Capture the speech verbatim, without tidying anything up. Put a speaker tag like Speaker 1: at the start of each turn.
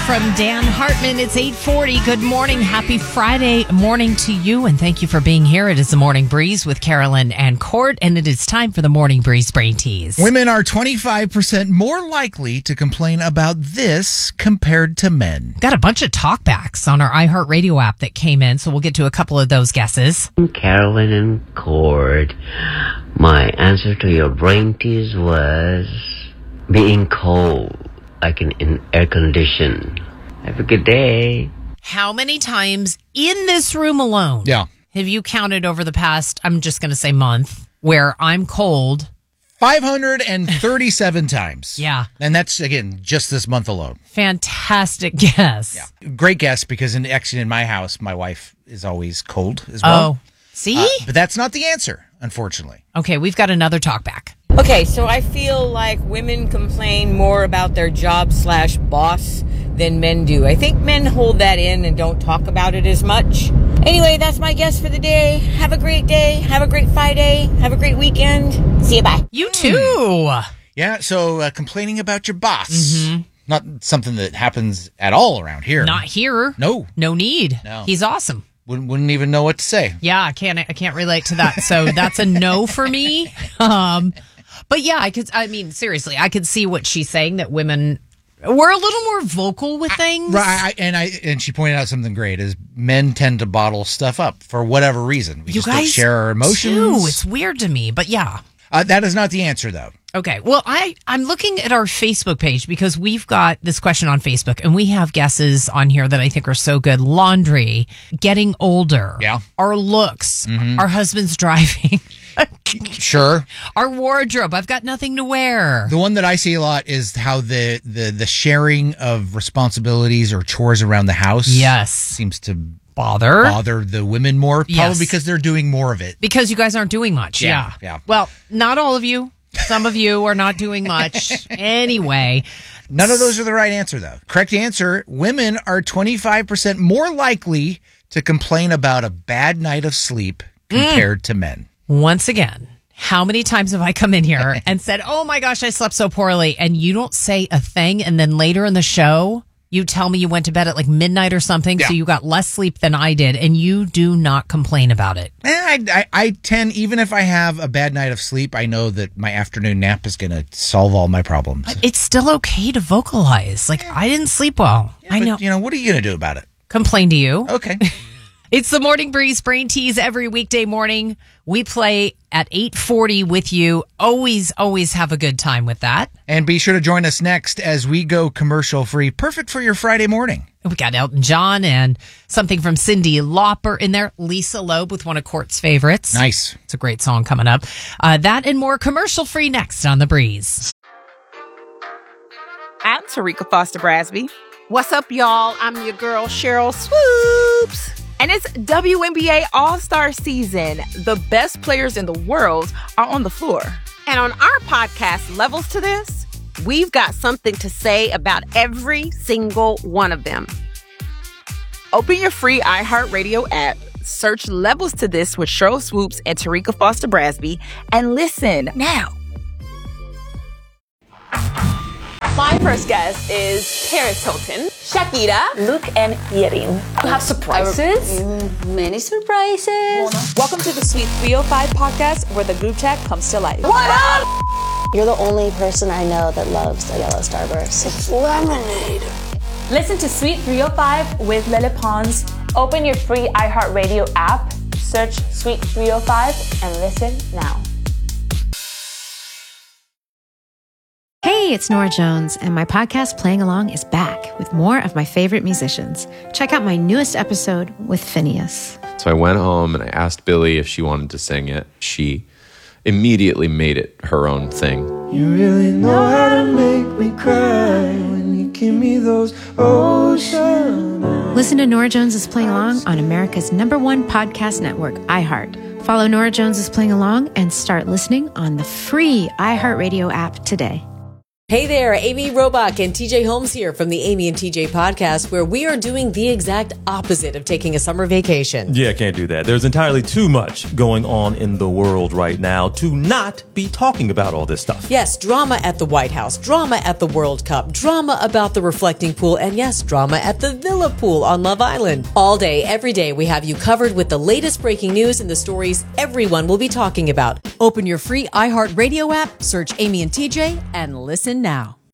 Speaker 1: from Dan Hartman. It's eight forty. Good morning. Happy Friday morning to you, and thank you for being here. It is the Morning Breeze with Carolyn and Court, and it is time for the Morning Breeze Brain Tease.
Speaker 2: Women are twenty-five percent more likely to complain about this compared to men.
Speaker 1: Got a bunch of talkbacks on our iHeartRadio app that came in, so we'll get to a couple of those guesses.
Speaker 3: Carolyn and Court, my answer to your brain tease was being cold. Like in, in air condition. Have a good day.
Speaker 1: How many times in this room alone
Speaker 2: Yeah.
Speaker 1: have you counted over the past, I'm just going to say month, where I'm cold?
Speaker 2: five hundred thirty-seven times.
Speaker 1: Yeah.
Speaker 2: And that's, again, just this month alone.
Speaker 1: Fantastic guess.
Speaker 2: Yeah. Great guess, because in, actually in my house, my wife is always cold as well.
Speaker 1: Oh, see?
Speaker 2: Uh, but that's not the answer, unfortunately.
Speaker 1: Okay, we've got another talkback.
Speaker 4: Okay, so I feel like women complain more about their job slash boss than men do. I think men hold that in and don't talk about it as much. Anyway, that's my guess for the day. Have a great day. Have a great Friday. Have a great weekend. See you, bye.
Speaker 1: You too.
Speaker 2: Yeah, so uh, complaining about your boss.
Speaker 1: Mm-hmm.
Speaker 2: Not something that happens at all around here.
Speaker 1: Not here.
Speaker 2: No.
Speaker 1: No need.
Speaker 2: No.
Speaker 1: He's awesome.
Speaker 2: Wouldn't, wouldn't even know what to say.
Speaker 1: Yeah, I can't I can't relate to that. So that's a no for me. Um But yeah, I could, I mean, seriously, I could see what she's saying, that women were a little more vocal with things.
Speaker 2: Right, I, and I and she pointed out something great, is men tend to bottle stuff up for whatever reason. We
Speaker 1: You
Speaker 2: just
Speaker 1: guys
Speaker 2: don't share our emotions.
Speaker 1: too. It's weird to me, but yeah.
Speaker 2: Uh, that is not the answer, though.
Speaker 1: Okay, well, I, I'm looking at our Facebook page because we've got this question on Facebook, and we have guesses on here that I think are so good. Laundry, getting older,
Speaker 2: Yeah.
Speaker 1: our looks,
Speaker 2: Mm-hmm.
Speaker 1: our husband's driving,
Speaker 2: Sure.
Speaker 1: our wardrobe. I've got nothing to wear.
Speaker 2: The one that I see a lot is how the, the, the sharing of responsibilities or chores around the house
Speaker 1: Yes.
Speaker 2: seems to
Speaker 1: Bother.
Speaker 2: bother the women more, probably
Speaker 1: Yes.
Speaker 2: because they're doing more of it.
Speaker 1: Because you guys aren't doing much.
Speaker 2: Yeah,
Speaker 1: Yeah.
Speaker 2: yeah.
Speaker 1: Well, not all of you. Some of you are not doing much. Anyway.
Speaker 2: None of those are the right answer, though. Correct answer, women are twenty-five percent more likely to complain about a bad night of sleep compared to men.
Speaker 1: Once again, how many times have I come in here and said, oh my gosh, I slept so poorly, and you don't say a thing, and then later in the show, you tell me you went to bed at like midnight or something,
Speaker 2: Yeah.
Speaker 1: so you got less sleep than I did, and you do not complain about it.
Speaker 2: Eh, I, I, I tend, even if I have a bad night of sleep, I know that my afternoon nap is going to solve all my problems.
Speaker 1: It's still okay to vocalize. Like, I didn't sleep well. I
Speaker 2: But,
Speaker 1: know.
Speaker 2: you know, what are you going to do about it?
Speaker 1: Complain to you.
Speaker 2: Okay.
Speaker 1: It's the Morning Breeze Brain Tease every weekday morning. We play at eight forty with you. Always, always have a good time with that.
Speaker 2: And be sure to join us next as we go commercial free. Perfect for your Friday morning.
Speaker 1: We got Elton John and something from Cyndi Lauper in there. Lisa Loeb with one of Court's favorites.
Speaker 2: Nice.
Speaker 1: It's a great song coming up. Uh, that and more commercial free next on The Breeze.
Speaker 5: I'm Tarika Foster Brasby. What's up, y'all? I'm your girl, Cheryl Swoops. And it's W N B A All-Star season. The best players in the world are on the floor. And on our podcast, Levels to This, we've got something to say about every single one of them. Open your free iHeartRadio app, search Levels to This with Cheryl Swoops and Tarika Foster Brasby, and listen now.
Speaker 6: My first guest is Paris Hilton, Shakira, Luke, and Yerin. You have surprises?
Speaker 7: Many surprises.
Speaker 6: Welcome to the Sweet three oh five podcast, where the group chat comes to life.
Speaker 7: What up? You're the only person I know that loves a yellow starburst. It's lemonade.
Speaker 6: Listen to Sweet three oh five with Lele Pons. Open your free iHeartRadio app, search Sweet three oh five, and listen now.
Speaker 8: Hey, it's Nora Jones, and my podcast Playing Along is back with more of my favorite musicians. Check out my newest episode with Phineas.
Speaker 9: So I went home and I asked Billy if she wanted to sing it. She immediately made it her own thing.
Speaker 10: You really know how to make me cry when you give me those ocean eyes.
Speaker 8: Listen to Nora Jones is Playing Along on America's number one podcast network, iHeart. Follow Nora Jones is Playing Along and start listening on the free iHeartRadio app today.
Speaker 11: Hey there, Amy Robach and T J Holmes here from the Amy and T J podcast, where we are doing the exact opposite of taking a summer vacation.
Speaker 12: Yeah, can't do that. There's entirely too much going on in the world right now to not be talking about all this stuff.
Speaker 11: Yes, drama at the White House, drama at the World Cup, drama about the reflecting pool, and yes, drama at the Villa Pool on Love Island. All day, every day, we have you covered with the latest breaking news and the stories everyone will be talking about. Open your free iHeartRadio app, search Amy and T J, and listen now.